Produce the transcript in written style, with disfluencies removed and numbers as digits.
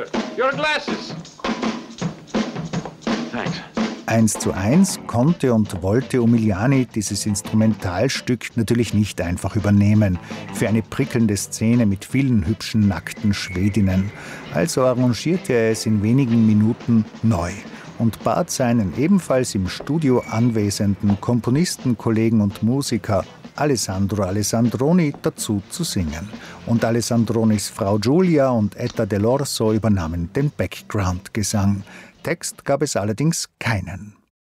Your glasses. Thanks. 1:1 konnte und wollte Umiliani dieses Instrumentalstück natürlich nicht einfach übernehmen für eine prickelnde Szene mit vielen hübschen nackten Schwedinnen. Also arrangierte er es in wenigen Minuten neu und bat seinen ebenfalls im Studio anwesenden Komponisten, Kollegen und Musiker Alessandro Alessandroni dazu zu singen. Und Alessandronis Frau Giulia und Etta Dell'Orso übernahmen den Background-Gesang. Text gab es allerdings keinen.